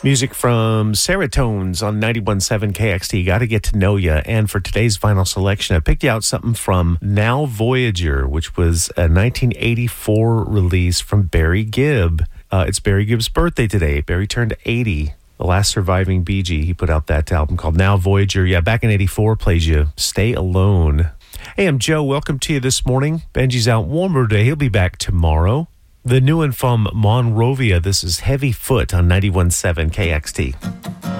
Music from Seratones on 91.7 KXT. Got to get to know ya. And for today's vinyl selection, I picked out something from Now Voyager, which was a 1984 release from Barry Gibb. It's Barry Gibb's birthday today. Barry turned 80. The last surviving Bee Gee. He put out that album called Now Voyager. Yeah, back in 84, plays you Stay Alone. Hey, I'm Joe. Welcome to you this morning. Benji's out warmer today. He'll be back tomorrow. The new one from Monrovia. This is Heavy Foot on 91.7 KXT.